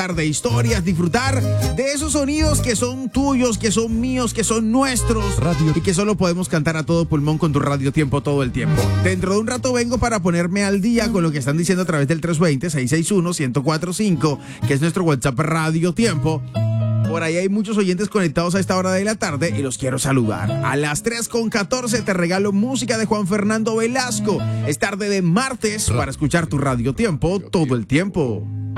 de historias, disfrutar de esos sonidos que son tuyos, que son míos, que son nuestros Radio. y que solo podemos cantar a todo pulmón con tu Radio Tiempo todo el tiempo. Dentro de un rato vengo para ponerme al día con lo que están diciendo a través del 320-661-1045, que es nuestro WhatsApp Radio Tiempo. Por ahí hay muchos oyentes conectados a esta hora de la tarde y los quiero saludar. A las 3:14 te regalo música de Juan Fernando Velasco. Es tarde de martes para escuchar tu Radio Tiempo todo el tiempo.